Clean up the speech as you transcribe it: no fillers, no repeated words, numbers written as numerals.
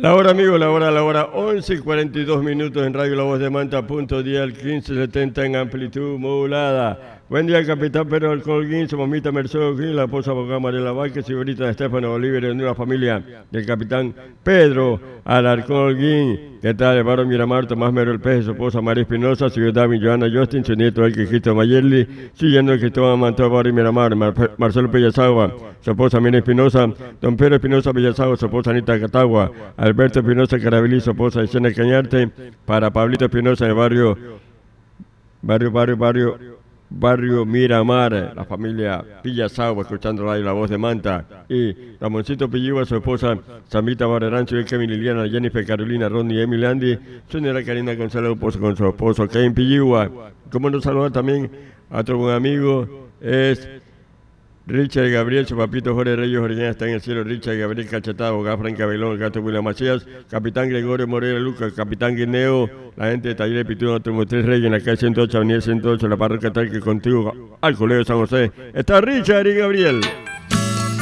La hora, amigo, la hora 11:42 en Radio La Voz de Manta, punto dial 1570 en amplitud modulada. Buen día, capitán Pedro Alcolguín, su mamita Mercedes, la esposa abogada Mariela Vázquez, señorita Estefano Bolívar, de una familia del capitán Pedro Alarcolguín. ¿Qué tal, Eduardo Miramar, Tomás Mero el Pez, su esposa María Espinosa, su David Joana Justin, su nieto el Quijito Mayerli, su yerno Cristóbal Manto Barrio Miramar, Marcelo Pellazagua, su esposa Mina Espinosa, don Pedro Espinosa Pellazagua, su esposa Anita Catagua, Alberto Espinosa Carabelí, su esposa Isena Cañarte, para Pablito Espinosa en el barrio Miramar, la familia Pillazagua, escuchando la voz de Manta, y Ramoncito Pilligua, su esposa Samita Barrerán, su hija Kevin Liliana, Jennifer Carolina, Ronnie, Emily Andy, su señora Karina Gonzalo Pozo con su esposo Kevin Pilligua. Como nos saluda también a otro buen amigo, es Richard Gabriel, su papito Jorge Reyes Orellana está en el cielo, Richard Gabriel Cachetado, Gafran Cabelón, el gato William Macías, capitán Gregorio Morera Lucas, capitán Guineo, la gente de Taller de Pintura Automotriz Reyes en la calle 108, avenida 108, la parroquia tal que contigo al Colegio San José. Está Richard y Gabriel.